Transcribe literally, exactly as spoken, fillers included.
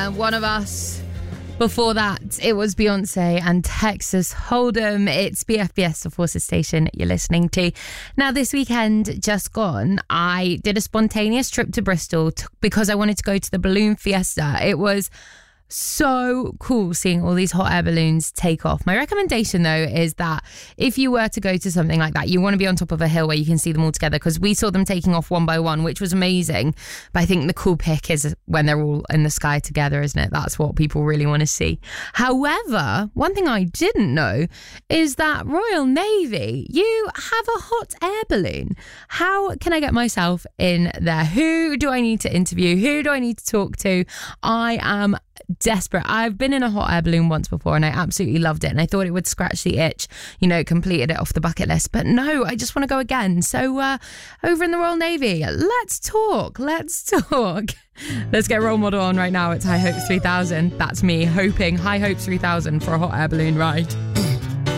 Rihanna, One of Us. Before that, it was Beyonce and Texas Hold'em. It's B F B S, the Forces Station you're listening to. Now, this weekend just gone, I did a spontaneous trip to Bristol t- because I wanted to go to the Balloon Fiesta. It was so cool seeing all these hot air balloons take off. My recommendation, though, is that if you were to go to something like that, you want to be on top of a hill where you can see them all together, because we saw them taking off one by one, which was amazing. But I think the cool pick is when they're all in the sky together, isn't it? That's what people really want to see. However, one thing I didn't know is that Royal Navy, you have a hot air balloon. How can I get myself in there? Who do I need to interview? Who do I need to talk to? I am desperate. I've been in a hot air balloon once before and I absolutely loved it, and I thought it would scratch the itch, you know, completed it off the bucket list, but no, I just want to go again. So uh, over in the Royal Navy, let's talk, let's talk. Let's get role model on right now. It's High Hopes three thousand. That's me hoping High Hopes three thousand for a hot air balloon ride.